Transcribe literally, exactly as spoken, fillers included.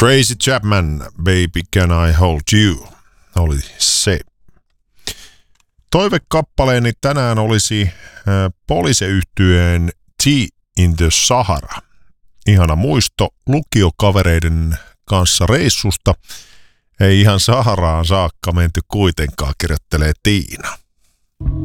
Tracy Chapman, Baby Can I Hold You, oli se. Toivekappaleeni tänään olisi äh, Police-yhtyeen Tea in the Sahara. Ihana muisto lukiokavereiden kanssa reissusta. Ei ihan Saharaan saakka menty kuitenkaan, kirjoittelee Tiina.